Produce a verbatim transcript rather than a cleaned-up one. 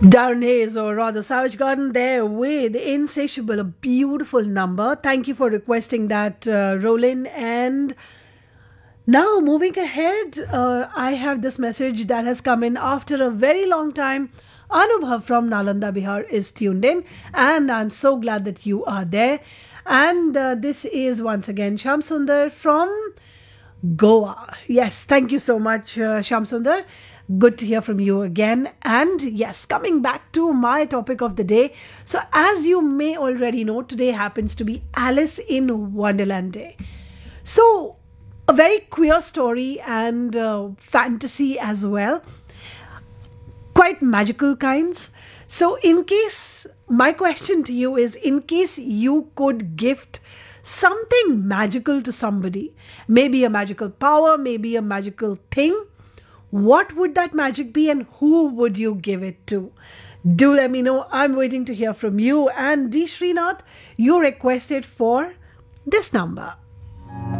Darren Hayes, or rather Savage Garden, there with Insatiable, a beautiful number. Thank you for requesting that, uh, Roland. And now, moving ahead, uh, I have this message that has come in after a very long time. Anubhav from Nalanda, Bihar is tuned in, and I'm so glad that you are there. And uh, this is once again Sham Sundar from Goa. Yes, thank you so much, uh, Sham Sundar. Good to hear from you again. And yes, coming back to my topic of the day. So, as you may already know, today happens to be Alice in Wonderland Day. So, a very queer story and uh, fantasy as well. Quite magical kinds. So, in case, my question to you is, in case you could gift something magical to somebody, maybe a magical power, maybe a magical thing, what would that magic be and who would you give it to? Do let me know. I'm waiting to hear from you. And D. Srinath, you requested for this number.